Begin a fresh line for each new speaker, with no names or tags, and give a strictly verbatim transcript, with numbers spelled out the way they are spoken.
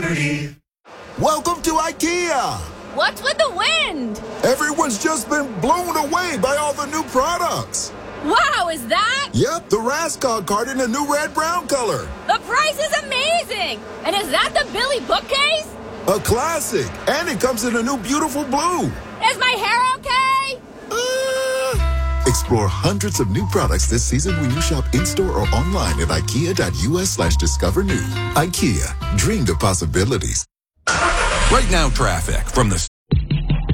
Liberty.
Welcome to IKEA.
What's with the wind?
Everyone's just been blown away by all the new products.
Wow, is that?
Yep, the Raskog card in a new red-brown color.
The price is amazing. And is that the Billy bookcase?
A classic. And it comes in a new beautiful blue.
Is my hair okay?
Uh... Explore hundreds of new products this season when you shop in-store or online at ikea.us slash discover new. IKEA, dream the possibilities.
Right now, traffic from the